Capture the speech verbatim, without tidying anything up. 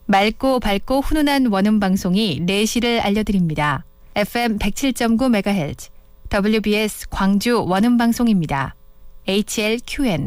맑고 밝고 훈훈한 원음 방송이 네 시를 알려드립니다. 에프엠 백칠 점 구 메가헤르츠 더블유비에스 광주 원음 방송입니다. 에이치엘큐엔